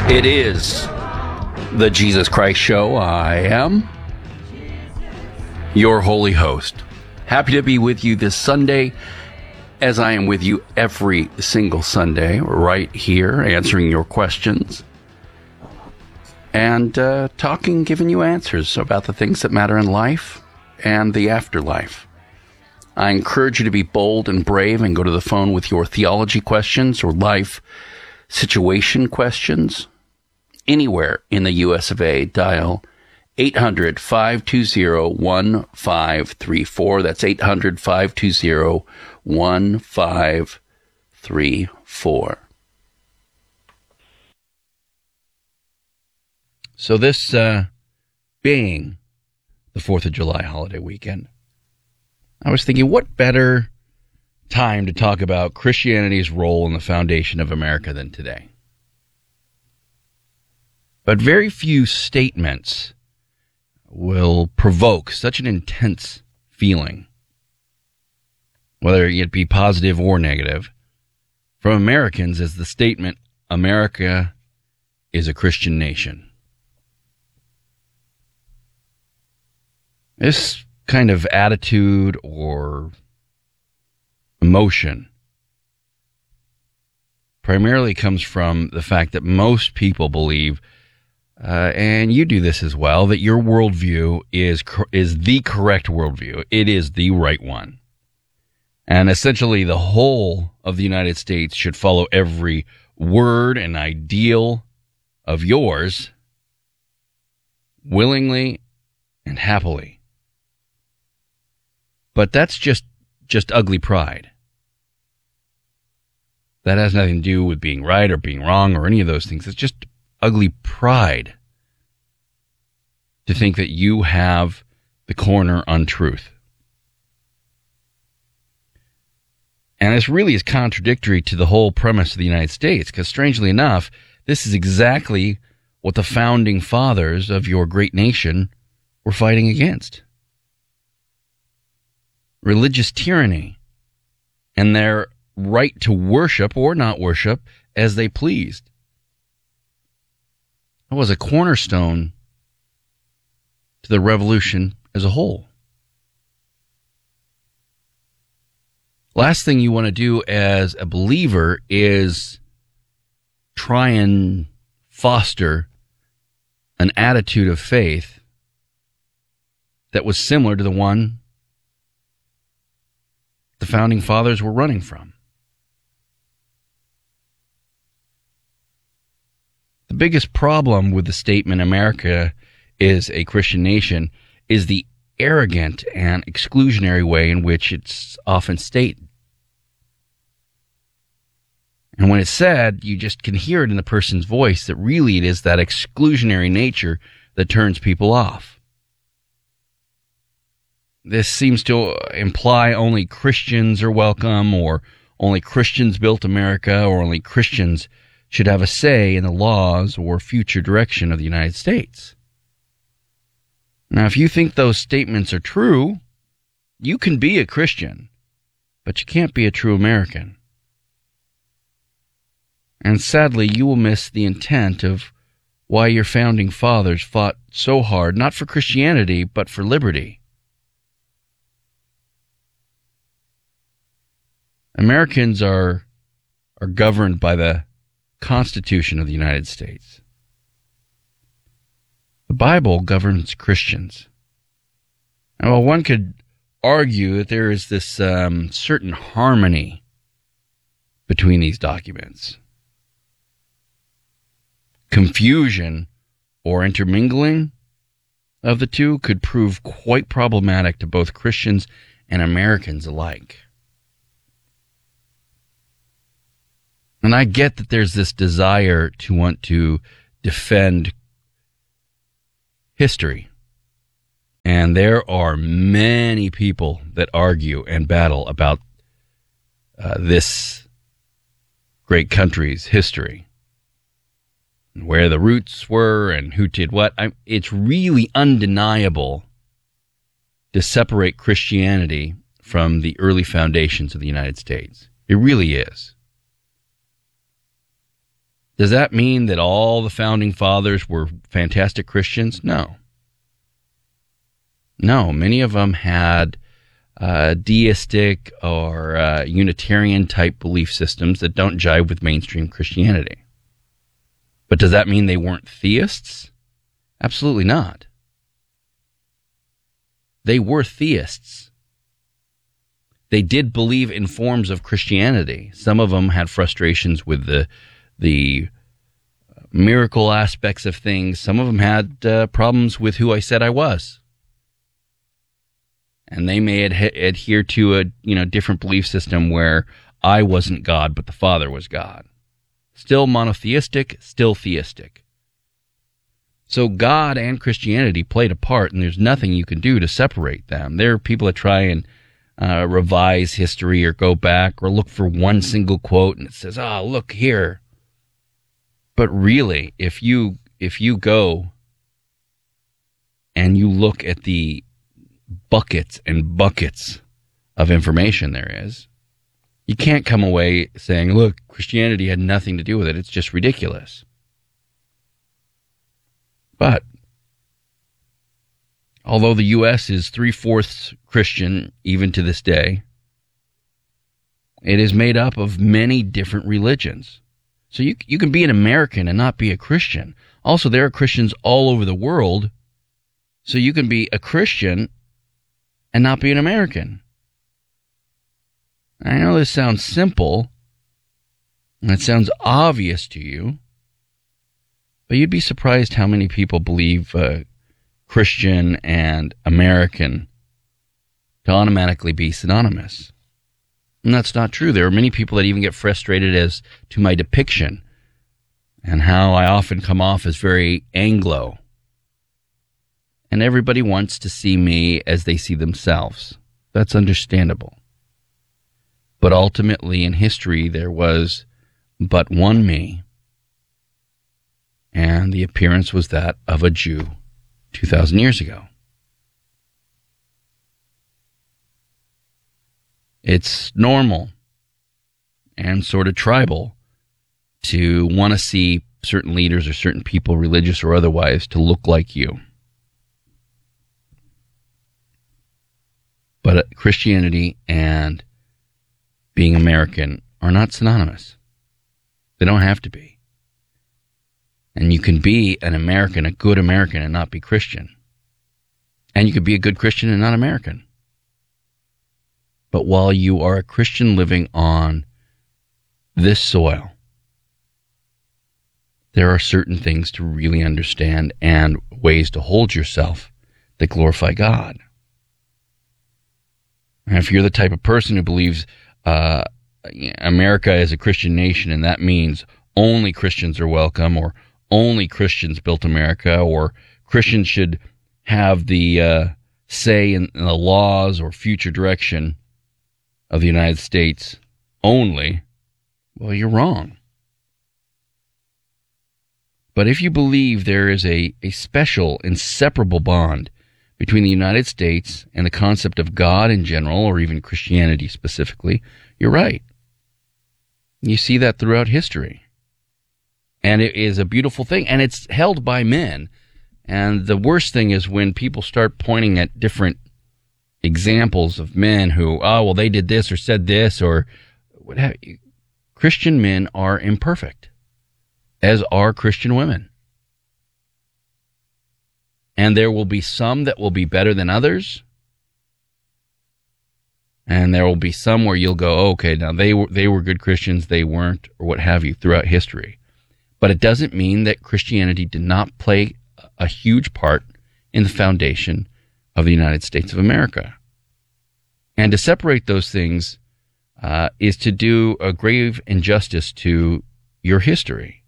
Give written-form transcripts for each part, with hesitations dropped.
It is the Jesus Christ Show. I am your holy host. Happy to be with you this Sunday, as I am with you every single Sunday, right here, answering your questions and talking, giving you answers about the things that matter in life and the afterlife. I encourage you to be bold and brave and go to the phone with your theology questions or life situation questions. Anywhere in the US of A, dial 800-520-1534. That's 800-520-1534. So this being the 4th of July holiday weekend, I was thinking, what better time to talk about Christianity's role in the foundation of America than today? But very few statements will provoke such an intense feeling, whether it be positive or negative, from Americans as the statement, America is a Christian nation. This kind of attitude or emotion primarily comes from the fact that most people believe, and you do this as well, that your worldview is the correct worldview. It is the right one. And essentially the whole of the United States should follow every word and ideal of yours willingly and happily. But that's just ugly pride. That has nothing to do with being right or being wrong or any of those things. It's just ugly pride to think that you have the corner on truth. And this really is contradictory to the whole premise of the United States, because strangely enough, this is exactly what the founding fathers of your great nation were fighting against. Religious tyranny and their right to worship or not worship as they pleased. It was a cornerstone to the revolution as a whole. Last thing you want to do as a believer is try and foster an attitude of faith that was similar to the one the founding fathers were running from. The biggest problem with the statement America is a Christian nation is the arrogant and exclusionary way in which it's often stated. And when it's said, you just can hear it in the person's voice that really it is that exclusionary nature that turns people off. This seems to imply only Christians are welcome, or only Christians built America, or only Christians should have a say in the laws or future direction of the United States. Now, if you think those statements are true, you can be a Christian, but you can't be a true American. And sadly, you will miss the intent of why your founding fathers fought so hard, not for Christianity, but for liberty. Americans are governed by the Constitution of the United States. The Bible governs Christians. Now, while one could argue that there is this certain harmony between these documents, confusion or intermingling of the two could prove quite problematic to both Christians and Americans alike. And I get that there's this desire to want to defend history. And there are many people that argue and battle about this great country's history, and where the roots were and who did what. It's really undeniable to separate Christianity from the early foundations of the United States. It really is. Does that mean that all the founding fathers were fantastic Christians? No. No, many of them had deistic or Unitarian type belief systems that don't jive with mainstream Christianity. But does that mean they weren't theists? Absolutely not. They were theists. They did believe in forms of Christianity. Some of them had frustrations with the miracle aspects of things. Some of them had problems with who I said I was. And they may adhere to a different belief system where I wasn't God, but the Father was God. Still monotheistic, still theistic. So God and Christianity played a part, and there's nothing you can do to separate them. There are people that try and revise history or go back or look for one single quote, and it says, look here. But really, if you go and you look at the buckets and buckets of information there is, you can't come away saying, look, Christianity had nothing to do with it. It's just ridiculous. But although the U.S. is 3/4 Christian even to this day, it is made up of many different religions. So you can be an American and not be a Christian. Also, there are Christians all over the world, so you can be a Christian and not be an American. I know this sounds simple, and it sounds obvious to you, but you'd be surprised how many people believe Christian and American to automatically be synonymous. And that's not true. There are many people that even get frustrated as to my depiction and how I often come off as very Anglo. And everybody wants to see me as they see themselves. That's understandable. But ultimately in history there was but one me, and the appearance was that of a Jew 2,000 years ago. It's normal and sort of tribal to want to see certain leaders or certain people, religious or otherwise, to look like you. But Christianity and being American are not synonymous. They don't have to be. And you can be an American, a good American, and not be Christian. And you can be a good Christian and not American. But while you are a Christian living on this soil, there are certain things to really understand and ways to hold yourself that glorify God. And if you're the type of person who believes America is a Christian nation and that means only Christians are welcome, or only Christians built America, or Christians should have the say in the laws or future direction of the United States only, well, you're wrong. But if you believe there is a special, inseparable bond between the United States and the concept of God in general, or even Christianity specifically, you're right. You see that throughout history. And it is a beautiful thing, and it's held by men. And the worst thing is when people start pointing at different examples of men who, they did this or said this or what have you. Christian men are imperfect, as are Christian women. And there will be some that will be better than others. And there will be some where you'll go, okay, now they were good Christians, they weren't, or what have you, throughout history. But it doesn't mean that Christianity did not play a huge part in the foundation of the United States of America. And to separate those things is to do a grave injustice to your history.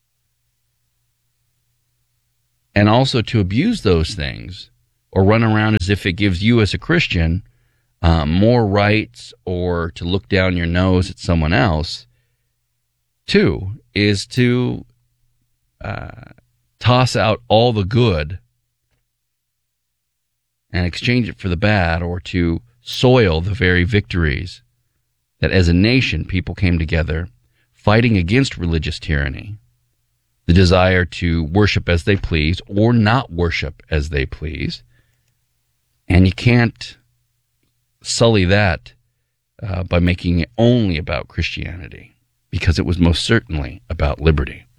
And also to abuse those things or run around as if it gives you as a Christian more rights, or to look down your nose at someone else, too, is to toss out all the good and exchange it for the bad, or to soil the very victories that as a nation people came together fighting against religious tyranny the desire to worship as they please or not worship as they please. And you can't sully that by making it only about Christianity, because it was most certainly about liberty.